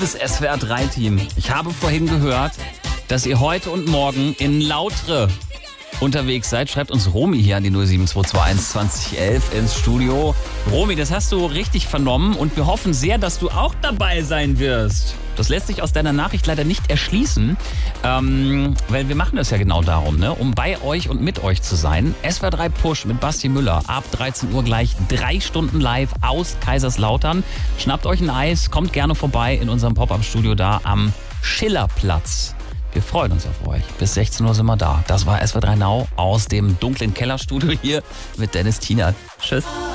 Liebes SWR3-Team, ich habe vorhin gehört, dass ihr heute und morgen in Lautre unterwegs seid. Schreibt uns Romy hier an die 07221 2011 ins Studio. Romy, das hast du richtig vernommen und wir hoffen sehr, dass du auch dabei sein wirst. Das lässt sich aus deiner Nachricht leider nicht erschließen, weil wir machen das ja genau darum, ne? Um bei euch und mit euch zu sein. SWR3 Push mit Basti Müller, ab 13 Uhr gleich 3 Stunden live aus Kaiserslautern. Schnappt euch ein Eis, kommt gerne vorbei in unserem Pop-Up-Studio da am Schillerplatz. Wir freuen uns auf euch. Bis 16 Uhr sind wir da. Das war SWR3 Now aus dem dunklen Kellerstudio hier mit Dennis Tienert. Tschüss.